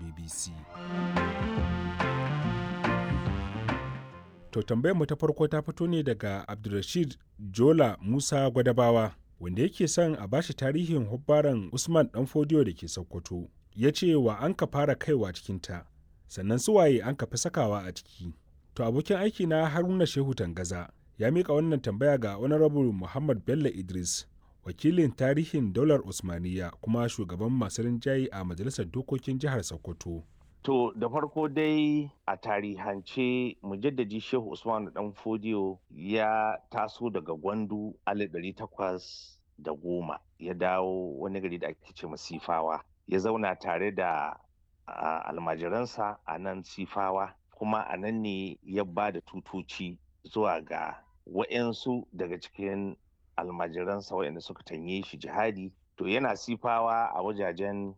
BBC. To tambayar mu ta farko ta fito ne daga Abdulrashid Jola Musa Gwadabawa wanda yake son a bashi tarihin hubbaran Usman Danfodiyo da ke Sokoto. Ya ce wa an ka fara kaiwa cikinta, sannan su waye an ka fi sakawa a ciki. To abokin aiki na Haruna Shehu Tangaza ya mika wannan tambaya ga Honorable Muhammad Bello Idris, wakilin tarihin daular Usmaniya kuma shugaban masu rinjaye a Majalisar Dokokin Jihar Sokoto. To da farko dai a tarihance mujaddadi Shehu Usman Danfodiyo ya taso daga Gwandu 1810 ya dawo wani gari da ake ce Sifawa. Ya zauna tare da almajiransa a nan Sifawa, kuma a nan ne ya ba da tutoci zuwa ga wa'yansu daga cikin almajiransa waɗanda suka tanye shi jihadi. To yana Sifawa a wajajen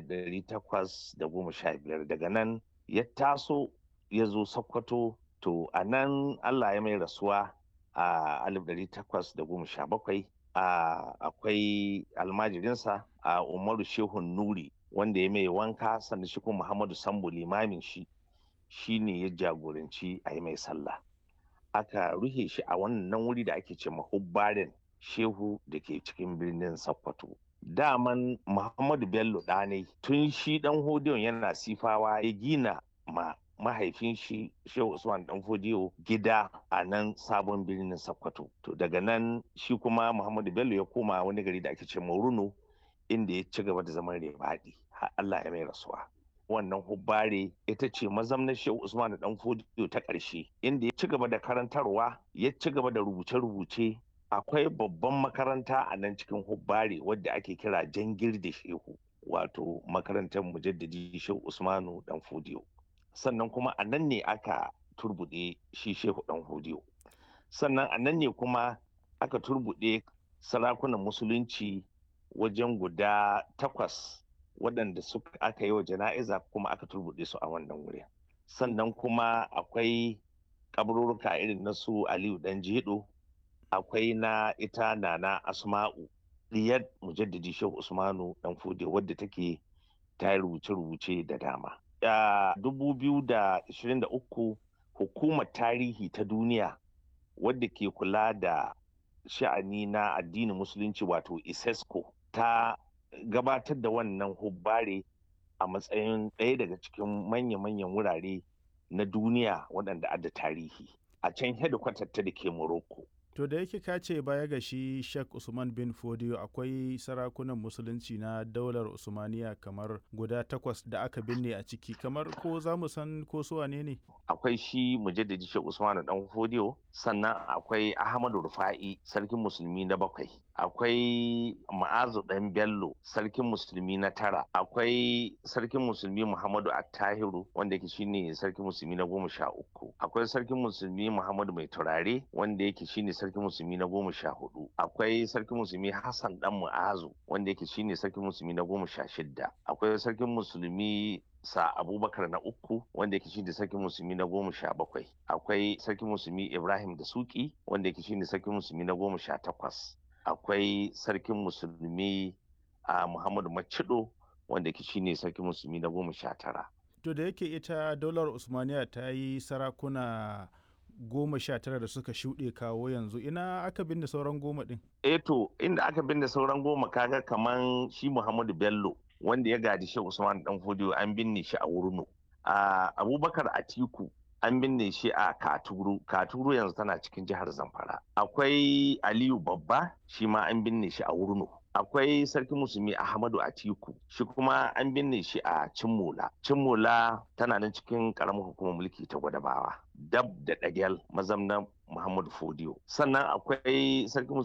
1815. Daga nan ya taso ya zo Sokoto. To a nan Allah ya mai rasuwa a 1817. Akwai almajirinsa a Umaru Shehun Nuri wanda ya mai wanka, sannan shi kuma Muhammadu Sambo limamin shi ne ya jagoranci a yi mai sallah. Aka ruhe shi a wannan wuri da ake ce mahubbarin Shehu da ke cikin birnin Sokoto. Daman Muhammadu Bello ɗanai tun shi Danfodiyon yana Sifawa ya gina mahaifin shi Shehu Usman Danfodiyo gida a nan sabon birnin Sokoto. To daga nan shi kuma Muhammadu Bello ya koma wani gari da ake ce Runo, inda ya ci gaba da zaman rebaɗi har Allah ya mai rasuwa. Wannan hubbare ita ce mazamnar Shehu Usman Danfodiyo ta ƙarshe, inda ya ci gaba da karantarwa, ya ci gaba da rubuce-rubuce. Akwai babban makaranta a nan cikin hubbare wadda ake kira Jangirde Shehu, wato makarantar mujaddadi Shehu Usmanu Danfodiyo. Sannan kuma a nan ne aka turbuɗe shi Shehu Danfodiyo. Sannan a nan ne kuma aka turbuɗe sarakunan musulunci wajen guda 8 waɗanda aka yi wa jana'iza, kuma aka turbuɗe su a wannan wuri. Sannan kuma akwai kaburruka irin na su Aliyu Danjedo, akwai na ita Nana Asma'u diyar mujaddadi Shehu Usmanu Danfodiyo wadda take ta rubuce-rubuce da dama. 2023 hukumar tarihi ta duniya wadda ke kula da sha'ani na addinin musulunci wato ISESCO ta gabatar da wannan hubbare a matsayin ɗaya daga cikin manya-manyan wurare na duniya waɗanda adda tarihi a can hedikwatar ta da ke Morocco. To da yake ka ce baya ga shi Sheikh Usman bin Fodiyo akwai sarakunan musulunci na daular Usmaniya kamar guda 8 da aka binne a ciki, kamar ko za mu san ko su wane ne? Akwai shi mujaddadi Sheikh Usman Danfodiyo, sannan akwai Ahmadu Rufa'i sarkin musulmi na 7, akwai Ma'azu Dan Bello sarkin musulmi na 9, akwai sarkin musulmi Muhammadu Attahiru wanda yake shine sarkin musulmi na 13, akwai sarkin musulmi Muhammadu Mai Turare wanda yake shine sarkin musulmi na 14, akwai sarkin musulmi Hassan Dan Mu'azu wanda yake shine sarkin musulmi na 16, akwai sarkin musulmi Sa Abubakar na 3 wanda yake shine sarkin musulmi na 17, akwai sarkin musulmi Ibrahim da Suki wanda yake shine sarkin musulmi na 18, akwai sarkin musulmi Muhammadu Macido wanda yake shine sarkin musulmi na 19. To da yake ita daular Usmaniya ta yi sarakuna 19 da suka shuɗe kawo yanzu, ina aka binne sauran 10 ɗin? To inda aka binne sauran 10 kaga kaman shi Muhammadu Bello wanda ya gaji Shehu Usman Danfodiyo an binne shi a Wurno. Abubakar Atiku an binne shi a Katuru. Katuru yanzu tana cikin jihar Zamfara. Akwai Aliyu Babba shi ma an binne shi a Wurno. Akwai sarkin musulmi Ahmadu Atiku shi kuma an binne shi a Cimmola. Cimmola tana nan cikin karamar hukumar mulki ta Gwadabawa, dab da Dagel mazamnan Muhammadu Fodiyo. Sannan akwai sarkin